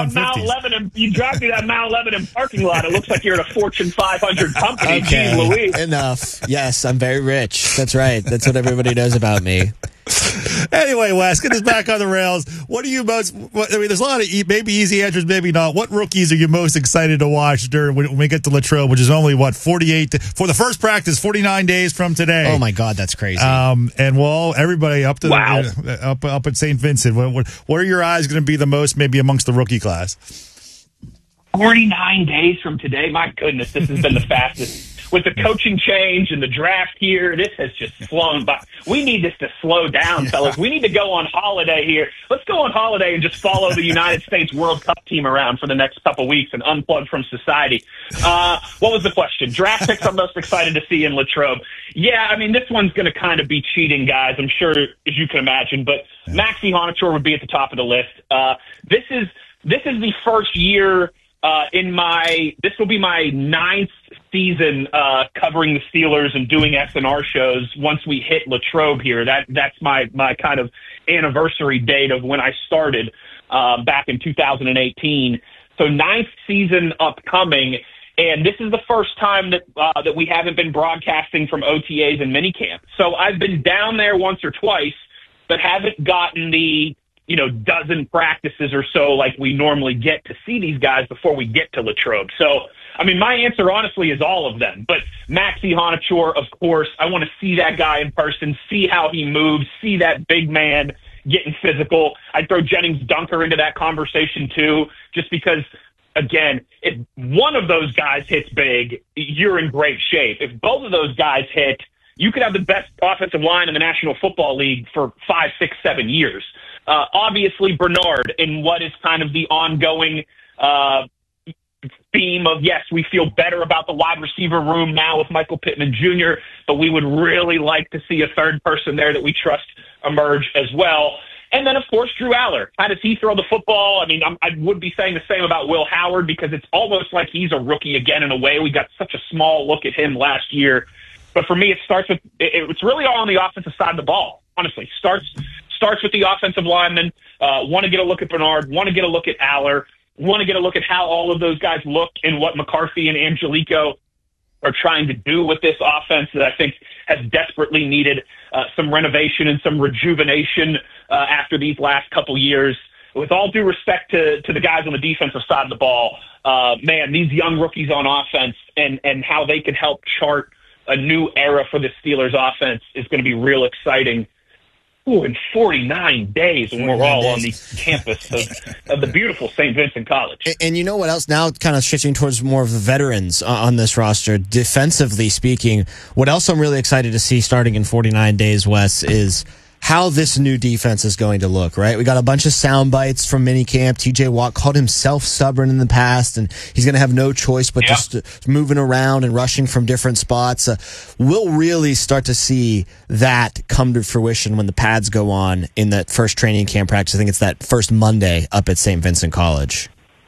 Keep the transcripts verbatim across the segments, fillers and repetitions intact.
F one Mount fifties. Lebanon. You drive through that Mount Lebanon parking lot. It looks like you're at a Fortune five hundred company. Okay, Jeez Louise. enough. Yes, I'm very rich. That's right. That's what everybody knows about me. Anyway, Wes, get us back on the rails. What are you most? What, I mean, there's a lot of e- maybe easy answers, maybe not. What rookies are you most excited to watch during when we get to Latrobe, which is only what forty-eight to, for the first practice, forty-nine days from today. Oh my God, that's crazy. Um, and well, everybody up to Wow. the, uh, up up at Saint Vincent. What, what, what are your eyes going to be the most, maybe amongst the rookie class? forty-nine days from today. My goodness, this has been the fastest. With the coaching change and the draft here, this has just flown by. We need this to slow down, fellas. We need to go on holiday here. Let's go on holiday and just follow the United States World Cup team around for the next couple weeks and unplug from society. Uh, what was the question? Draft picks I'm most excited to see in Latrobe. Yeah, I mean, this one's going to kind of be cheating, guys, I'm sure, as you can imagine. But Maxi Honachor would be at the top of the list. Uh, this is this is the first year uh, in my – this will be my ninth season uh, covering the Steelers and doing S N R shows once we hit Latrobe here. That That's my, my kind of anniversary date of when I started uh, back in two thousand eighteen. So ninth season upcoming, and this is the first time that uh, that we haven't been broadcasting from O T As and minicamp. So I've been down there once or twice, but haven't gotten the you know, dozen practices or so like we normally get to see these guys before we get to Latrobe. So, I mean, my answer, honestly, is all of them. But Maxi Honachor, of course, I want to see that guy in person, see how he moves, see that big man getting physical. I'd throw Jennings Dunker into that conversation, too, just because, again, if one of those guys hits big, you're in great shape. If both of those guys hit, you could have the best offensive line in the National Football League for five, six, seven years. Uh, obviously, Bernard, in what is kind of the ongoing uh, theme of, yes, we feel better about the wide receiver room now with Michael Pittman Junior, but we would really like to see a third person there that we trust emerge as well. And then, of course, Drew Aller. How does he throw the football? I mean, I'm, I would be saying the same about Will Howard because it's almost like he's a rookie again in a way. We got such a small look at him last year. But for me, it starts with it, it's really all on the offensive side of the ball, honestly. Starts starts with the offensive linemen. Uh, want to get a look at Bernard, want to get a look at Aller, want to get a look at how all of those guys look and what McCarthy and Angelico are trying to do with this offense that I think has desperately needed uh, some renovation and some rejuvenation uh, after these last couple years. With all due respect to, to the guys on the defensive side of the ball, uh, man, these young rookies on offense and, and how they can help chart a new era for the Steelers offense is going to be real exciting. Ooh, in forty-nine days when we're all on the campus of, of the beautiful Saint Vincent College. And, and you know what else? Now kind of shifting towards more of the veterans uh, on this roster, defensively speaking, what else I'm really excited to see starting in forty-nine days, Wes, is how this new defense is going to look, right? We got a bunch of sound bites from minicamp. T J Watt called himself stubborn in the past, and he's going to have no choice but yeah. just uh, moving around and rushing from different spots. Uh, we'll really start to see that come to fruition when the pads go on in that first training camp practice. I think it's that first Monday up at Saint Vincent College.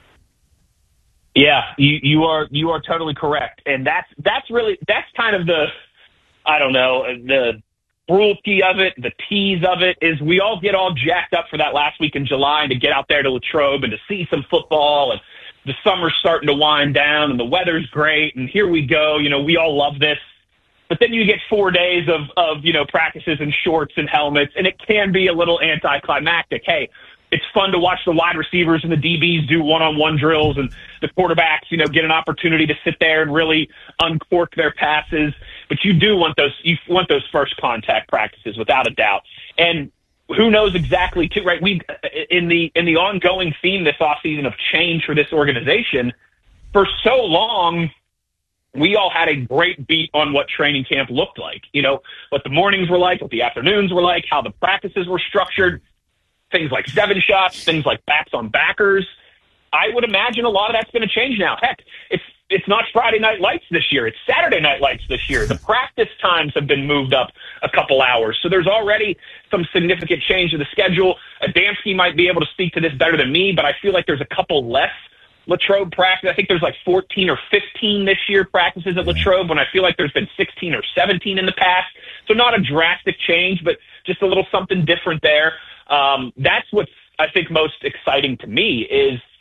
Yeah, you, you are you are totally correct, and that's that's really that's kind of the I don't know the. cruelty of it, the tease of it, is we all get all jacked up for that last week in July and to get out there to Latrobe and to see some football, and the summer's starting to wind down and the weather's great and here we go. You know, we all love this. But then you get four days of, of, you know, practices in shorts and helmets, and it can be a little anticlimactic. Hey, it's fun to watch the wide receivers and the D Bs do one-on-one drills and the quarterbacks, you know, get an opportunity to sit there and really uncork their passes. But you do want those, you want those first contact practices without a doubt. And who knows exactly too, right? We, in the, in the ongoing theme this offseason of change for this organization, for so long, we all had a great beat on what training camp looked like, you know, what the mornings were like, what the afternoons were like, how the practices were structured. Things like seven shots, things like backs on backers. I would imagine a lot of that's going to change now. Heck, it's it's not Friday night lights this year. It's Saturday night lights this year. The practice times have been moved up a couple hours. So there's already some significant change to the schedule. Adamski might be able to speak to this better than me, but I feel like there's a couple less Latrobe practice. I think there's like fourteen or fifteen this year practices at Latrobe when I feel like there's been sixteen or seventeen in the past. So not a drastic change, but just a little something different there. Um, that's what's, I think, most exciting to me is